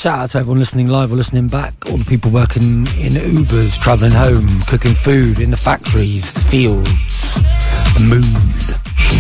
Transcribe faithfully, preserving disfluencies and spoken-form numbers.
shout out to everyone listening live or listening back, all the people working in Ubers, travelling home, cooking food in the factories, the fields, the moon.